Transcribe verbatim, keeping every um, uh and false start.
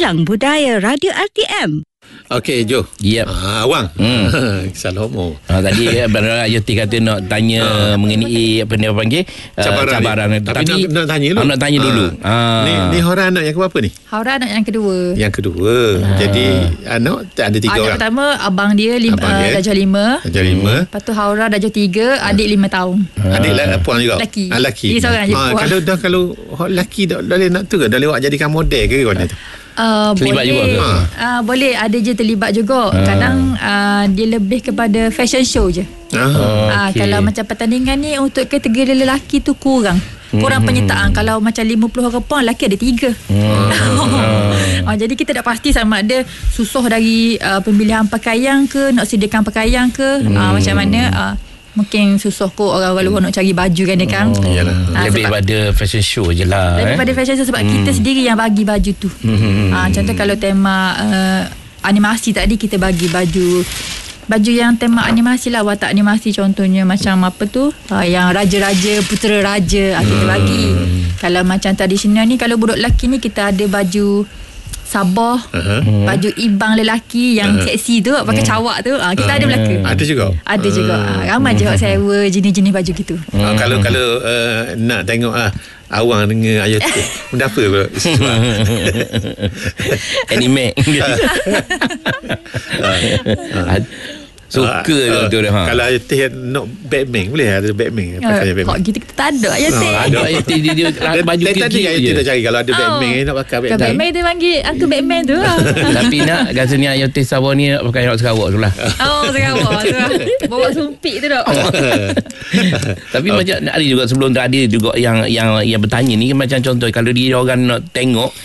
Silang Budaya Radio R T M. Okey, Jo. Yep. Ah, Awang. Hmm. Salah homo. Ha, tadi Abang Yoti kata nak tanya ha. mengenai apa dia panggil uh, cabaran. cabaran. Tapi, Tapi nak, nak tanya dulu. Nak tanya dulu. Ha. Ha. Ni ni Hora anak yang berapa ni? Hora anak yang kedua. Yang kedua. Ha. Jadi anak ada tiga anak orang. Anak pertama abang dia, lim, abang dia uh, darjah lima. Darjah lima. Lepas tu Haura darjah tiga, adik lima tahun. Ha. Adik lah puan juga. Laki. Ah, laki. Dia seorang je ha, puan. Kalau dah kalau laki dah boleh nak tu ke? Dah lewat jadikan model ke mana tu? Uh, terlibat boleh, juga ke? Uh, boleh, ada je terlibat juga. Ha. Kadang uh, dia lebih kepada fashion show je. Ah. Uh, okay. Kalau macam pertandingan ni untuk kategori lelaki tu kurang. Kurang hmm. penyertaan. Kalau macam lima puluh orang pun, lelaki ada tiga. Hmm. uh, jadi kita tak pasti sama ada susah dari uh, pemilihan pakaian ke, nak sediakan pakaian ke, hmm. uh, macam mana. Uh, Mungkin susah kot orang-orang luar nak cari baju kan dia kan. Oh, ha, lebih pada fashion show je lah. Lebih eh. pada fashion show sebab hmm. kita sendiri yang bagi baju tu. Hmm. Ha, contoh kalau tema uh, animasi tadi, kita bagi baju baju yang tema animasi lah, watak animasi, contohnya macam apa tu, uh, yang raja-raja, putera raja, uh, kita bagi. Hmm. Kalau macam tradisional ni, kalau budak lelaki ni kita ada baju Sabah, uh-huh. baju ibang lelaki yang uh-huh. seksi tu, pakai cawak tu, ha, kita uh-huh. ada belaka. Ada juga. Ada juga. Ha, ramai je orang sewa jenis-jenis baju gitu. Uh, kalau kalau uh, nak tengok ah uh, Awang dengan Ayati, benda apa pula? Anime. Suka uh, uh, tu dah. Ha. Kalau Ayati nak Batman, boleh ada Batman. Pakai Batman. Kok kita kita tak ada Ayati. Uh, ada Ayati dia, dia, dia baju tadi tadi Ayati dah cari kalau ada oh. Batman nak pakai Batman. Kalau Batman dia panggil Uncle Batman tu lah. Tapi nak rasanya Ayati Sabah ni nak pakai rok Sarawak tu lah. Oh, Sarawak tu lah. Bawa sumpit tu tak. Tapi oh. macam ada juga sebelum tu ada juga yang yang yang bertanya ni, macam contoh kalau dia orang nak tengok